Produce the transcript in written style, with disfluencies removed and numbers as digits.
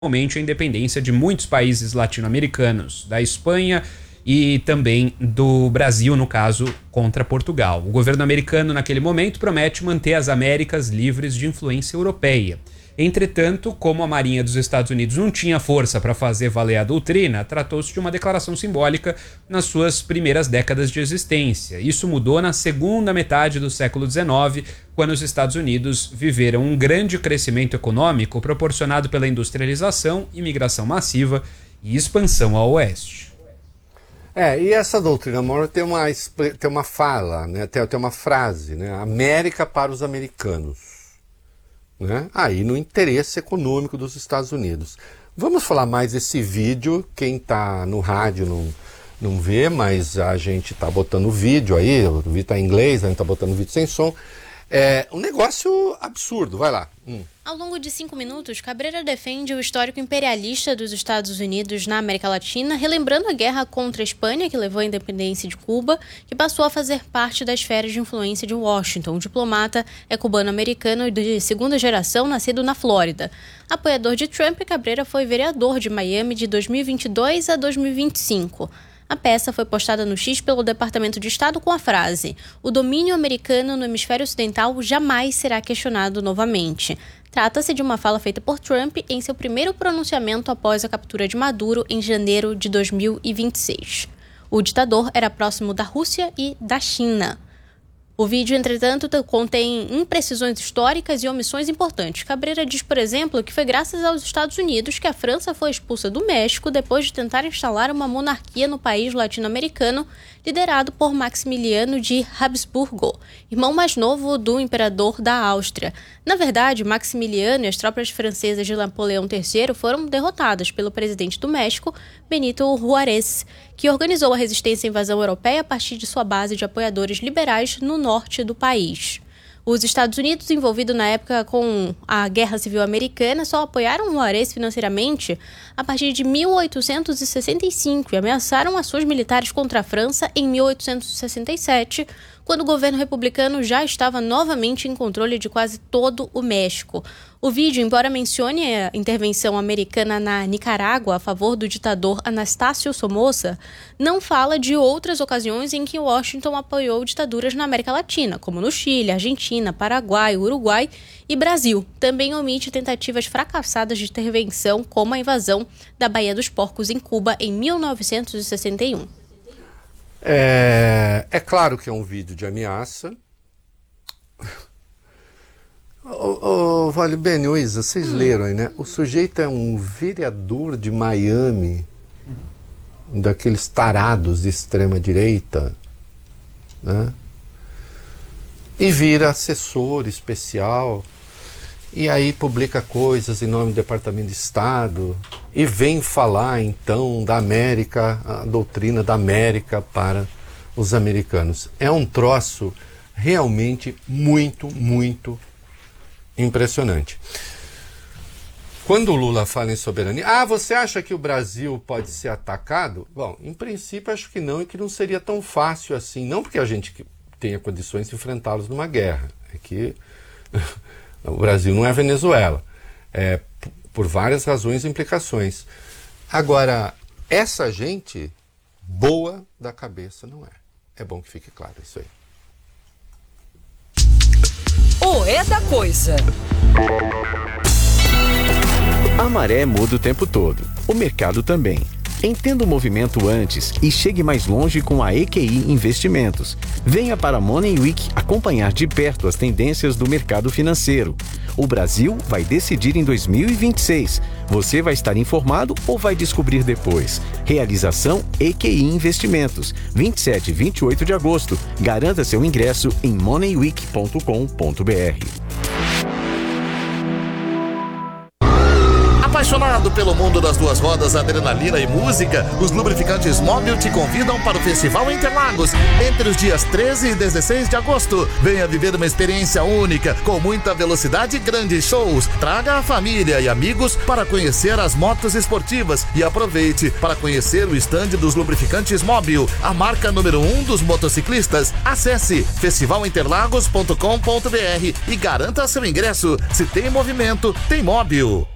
a independência de muitos países latino-americanos, da Espanha e também do Brasil, no caso, contra Portugal. O governo americano, naquele momento, promete manter as Américas livres de influência europeia. Entretanto, como a Marinha dos Estados Unidos não tinha força para fazer valer a doutrina, tratou-se de uma declaração simbólica nas suas primeiras décadas de existência. Isso mudou na segunda metade do século XIX, quando os Estados Unidos viveram um grande crescimento econômico proporcionado pela industrialização, imigração massiva e expansão ao oeste. E essa doutrina Monroe tem uma fala, né? tem uma frase, né? América para os americanos. Né? Aí no interesse econômico dos Estados Unidos. Vamos falar mais desse vídeo. Quem está no rádio não vê, mas a gente está botando o vídeo aí. O vídeo está em inglês, a gente está botando o vídeo sem som. É um negócio absurdo, vai lá. Ao longo de 5 minutos, Cabreira defende o histórico imperialista dos Estados Unidos na América Latina, relembrando a guerra contra a Espanha, que levou à independência de Cuba, que passou a fazer parte da esfera de influência de Washington. O diplomata é cubano-americano de segunda geração, nascido na Flórida. Apoiador de Trump, Cabreira foi vereador de Miami de 2022 a 2025. A peça foi postada no X pelo Departamento de Estado com a frase: "O domínio americano no hemisfério ocidental jamais será questionado novamente". Trata-se de uma fala feita por Trump em seu primeiro pronunciamento após a captura de Maduro em janeiro de 2026. O ditador era próximo da Rússia e da China. O vídeo, entretanto, contém imprecisões históricas e omissões importantes. Cabreira diz, por exemplo, que foi graças aos Estados Unidos que a França foi expulsa do México depois de tentar instalar uma monarquia no país latino-americano liderado por Maximiliano de Habsburgo, irmão mais novo do imperador da Áustria. Na verdade, Maximiliano e as tropas francesas de Napoleão III foram derrotadas pelo presidente do México, Benito Juárez, que organizou a resistência à invasão europeia a partir de sua base de apoiadores liberais no norte do país. Os Estados Unidos, envolvidos na época com a Guerra Civil Americana, só apoiaram Juárez financeiramente a partir de 1865 e ameaçaram ações militares contra a França em 1867, quando o governo republicano já estava novamente em controle de quase todo o México. O vídeo, embora mencione a intervenção americana na Nicarágua a favor do ditador Anastácio Somoza, não fala de outras ocasiões em que Washington apoiou ditaduras na América Latina, como no Chile, Argentina, Paraguai, Uruguai e Brasil. Também omite tentativas fracassadas de intervenção, como a invasão da Baía dos Porcos em Cuba em 1961. É claro que é um vídeo de ameaça. Vale bem, Luísa, vocês leram aí, né? O sujeito é um vereador de Miami, daqueles tarados de extrema direita, né? E vira assessor especial, e aí publica coisas em nome do Departamento de Estado, e vem falar então da América, a doutrina da América para os americanos. É um troço realmente muito, muito impressionante. Quando o Lula fala em soberania, você acha que o Brasil pode ser atacado? Bom, em princípio acho que não, e que não seria tão fácil assim, não porque a gente tenha condições de enfrentá-los numa guerra, é que o Brasil não é Venezuela, por várias razões e implicações. Agora, essa gente boa da cabeça não é. É bom que fique claro isso aí. O É da Coisa. A maré muda o tempo todo, o mercado também. Entenda o movimento antes e chegue mais longe com a EQI Investimentos. Venha para a Money Week acompanhar de perto as tendências do mercado financeiro. O Brasil vai decidir em 2026. Você vai estar informado ou vai descobrir depois? Realização EQI Investimentos, 27 e 28 de agosto. Garanta seu ingresso em moneyweek.com.br. Apaixonado pelo mundo das duas rodas, adrenalina e música, os lubrificantes Mobil te convidam para o Festival Interlagos entre os dias 13 e 16 de agosto. Venha viver uma experiência única, com muita velocidade e grandes shows. Traga a família e amigos para conhecer as motos esportivas e aproveite para conhecer o estande dos lubrificantes Mobil, a marca número 1 dos motociclistas. Acesse festivalinterlagos.com.br e garanta seu ingresso. Se tem movimento, tem Mobil.